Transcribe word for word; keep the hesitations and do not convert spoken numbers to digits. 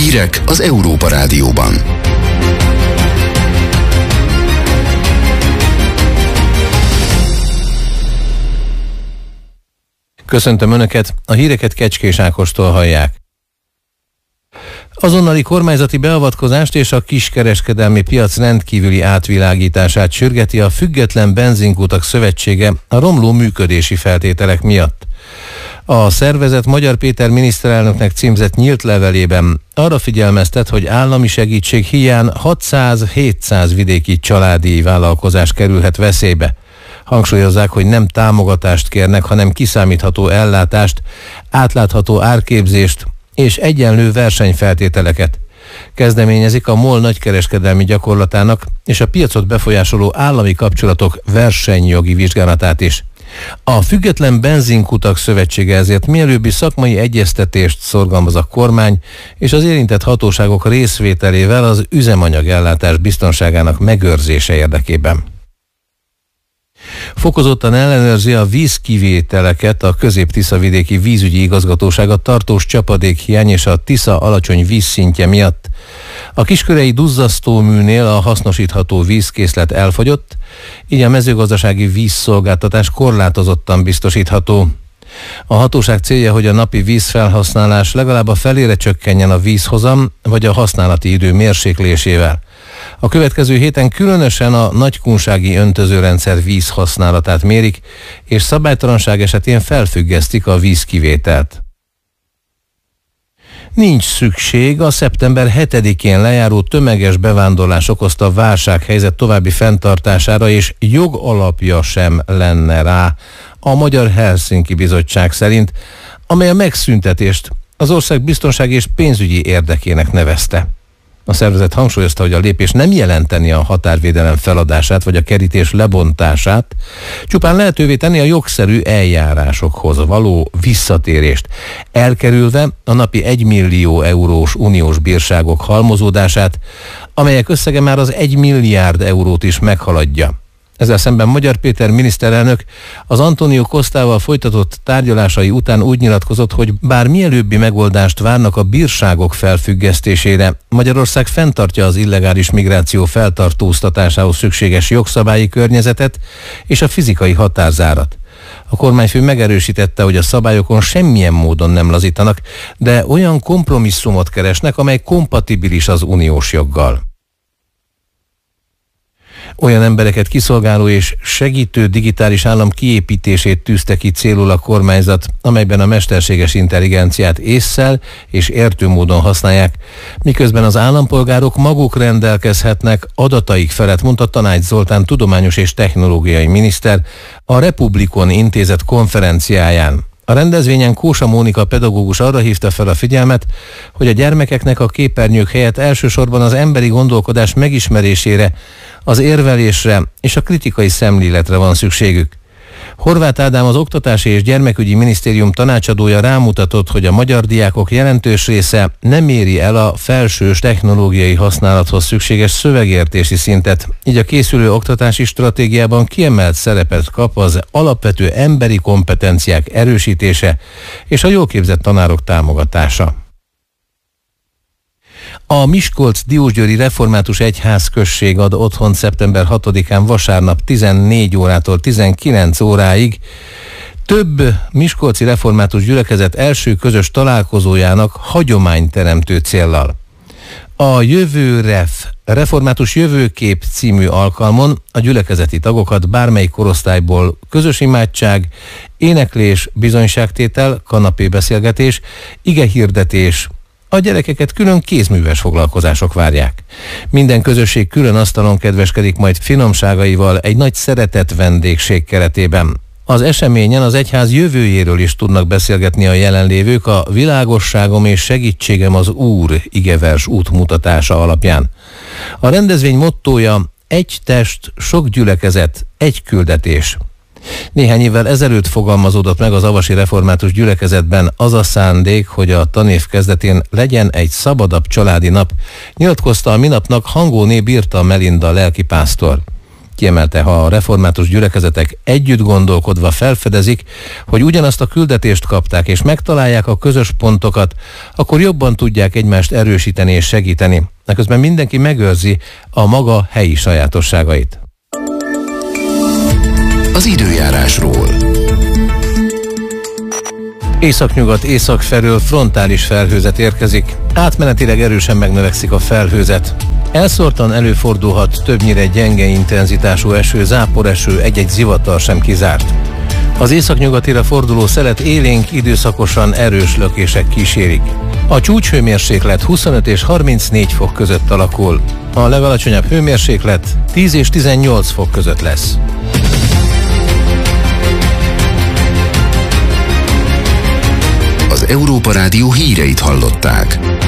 Hírek az Európa Rádióban. Köszöntöm Önöket, a híreket Kecskés Ákostól hallják. Azonnali kormányzati beavatkozást és a kiskereskedelmi piac rendkívüli átvilágítását sürgeti a Független Benzinkutak Szövetsége a romló működési feltételek miatt. A szervezet Magyar Péter miniszterelnöknek címzett nyílt levelében arra figyelmeztet, hogy állami segítség híján hatszáz-hétszáz vidéki családi vállalkozás kerülhet veszélybe. Hangsúlyozzák, hogy nem támogatást kérnek, hanem kiszámítható ellátást, átlátható árképzést és egyenlő versenyfeltételeket. Kezdeményezik a MOL nagykereskedelmi gyakorlatának és a piacot befolyásoló állami kapcsolatok versenyjogi vizsgálatát is. A Független Benzinkutak Szövetsége ezért mielőbbi szakmai egyeztetést szorgalmaz a kormány és az érintett hatóságok részvételével az üzemanyagellátás biztonságának megőrzése érdekében. Fokozottan ellenőrzi a vízkivételeket a Közép-Tiszavidéki Vízügyi Igazgatóság a tartós csapadékhiány és a Tisza alacsony vízszintje miatt. A kiskörei duzzasztóműnél a hasznosítható vízkészlet elfogyott, így a mezőgazdasági vízszolgáltatás korlátozottan biztosítható. A hatóság célja, hogy a napi vízfelhasználás legalább a felére csökkenjen a vízhozam vagy a használati idő mérséklésével. A következő héten különösen a nagykunsági öntözőrendszer vízhasználatát mérik, és szabálytalanság esetén felfüggesztik a vízkivételt. Nincs szükség a szeptember hetedikén lejáró tömeges bevándorlás okozta válsághelyzet további fenntartására, és jogalapja sem lenne rá a Magyar Helsinki Bizottság szerint, amely a megszüntetést az ország biztonsági és pénzügyi érdekének nevezte. A szervezet hangsúlyozta, hogy a lépés nem jelenteni a határvédelem feladását vagy a kerítés lebontását, csupán lehetővé tenni a jogszerű eljárásokhoz való visszatérést, elkerülve a napi egymillió eurós uniós bírságok halmozódását, amelyek összege már az egy milliárd eurót is meghaladja. Ezzel szemben Magyar Péter miniszterelnök az Antonio Costával folytatott tárgyalásai után úgy nyilatkozott, hogy bár mielőbbi megoldást várnak a bírságok felfüggesztésére, Magyarország fenntartja az illegális migráció feltartóztatásához szükséges jogszabályi környezetet és a fizikai határzárat. A kormányfő megerősítette, hogy a szabályokon semmilyen módon nem lazítanak, de olyan kompromisszumot keresnek, amely kompatibilis az uniós joggal. Olyan embereket kiszolgáló és segítő digitális állam kiépítését tűzte ki célul a kormányzat, amelyben a mesterséges intelligenciát ésszel és értő módon használják, miközben az állampolgárok maguk rendelkezhetnek adataik felett, mondta Tanács Zoltán tudományos és technológiai miniszter a Republikon intézet konferenciáján. A rendezvényen Kósa Mónika pedagógus arra hívta fel a figyelmet, hogy a gyermekeknek a képernyők helyett elsősorban az emberi gondolkodás megismerésére, az érvelésre és a kritikai szemléletre van szükségük. Horváth Ádám, az Oktatási és Gyermekügyi Minisztérium tanácsadója rámutatott, hogy a magyar diákok jelentős része nem éri el a felsős technológiai használathoz szükséges szövegértési szintet, így a készülő oktatási stratégiában kiemelt szerepet kap az alapvető emberi kompetenciák erősítése és a jól képzett tanárok támogatása. A Miskolc-Diósgyőri Református Egyházközség ad otthont szeptember hatodikán vasárnap tizennégy órától tizenkilenc óráig több miskolci református gyülekezet első közös találkozójának hagyományteremtő céllal. A Jövő Ref, Református Jövőkép című alkalmon a gyülekezeti tagokat bármely korosztályból közös imádság, éneklés, bizonyságtétel, kanapébeszélgetés, igehirdetés, a gyerekeket külön kézműves foglalkozások várják. Minden közösség külön asztalon kedveskedik majd finomságaival egy nagy szeretett vendégség keretében. Az eseményen az egyház jövőjéről is tudnak beszélgetni a jelenlévők a Világosságom és segítségem az Úr igevers útmutatása alapján. A rendezvény mottója egy test, sok gyülekezet, egy küldetés. Néhány évvel ezelőtt fogalmazódott meg az avasi református gyülekezetben az a szándék, hogy a tanév kezdetén legyen egy szabadabb családi nap, nyilatkozta a minapnak Hangóné Birta Melinda lelkipásztor. Kiemelte, ha a református gyülekezetek együtt gondolkodva felfedezik, hogy ugyanazt a küldetést kapták és megtalálják a közös pontokat, akkor jobban tudják egymást erősíteni és segíteni. Eközben mindenki megőrzi a maga helyi sajátosságait. Az időjárásról. Északnyugat észak felől frontális felhőzet érkezik. Átmenetileg erősen megnövekszik a felhőzet. Elszórtan előfordulhat többnyire gyenge intenzitású eső, záporeső, egy-egy zivatar sem kizárt. Az északnyugatira forduló szelet élénk, időszakosan erős lökések kísérik. A csúcshőmérséklet huszonöt és harmincnégy fok között alakul. A legalacsonyabb hőmérséklet tíz és tizennyolc fok között lesz. Az Európa Rádió híreit hallották.